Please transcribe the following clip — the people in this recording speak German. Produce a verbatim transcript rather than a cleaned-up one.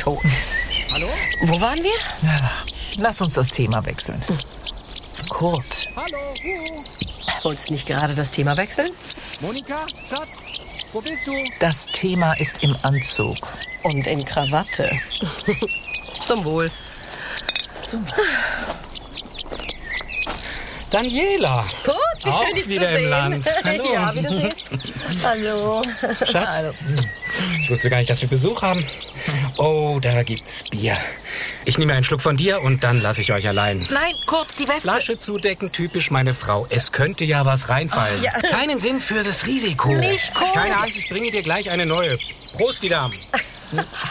tot. Hallo? Wo waren wir? Ja, lass uns das Thema wechseln. Kurt. Hallo? Huhu. Wolltest du nicht gerade das Thema wechseln? Monika? Schatz? Wo bist du? Das Thema ist im Anzug. Und in Krawatte. Zum Wohl. Zum Daniela. Kurt, wie Auch schön, dich wieder zu sehen. im Land. Hallo. Ja, wiedersehen. Hallo. Schatz, Hallo. ich wusste gar nicht, dass wir Besuch haben. Oh, da gibt's Bier. Ich nehme einen Schluck von dir und dann lasse ich euch allein. Nein, Kurt, die Wespe. Flasche zudecken, typisch meine Frau. Es könnte ja was reinfallen. Oh, ja. Keinen Sinn für das Risiko. Nicht, Kurt. Keine Angst, ich bringe dir gleich eine neue. Prost, die Damen.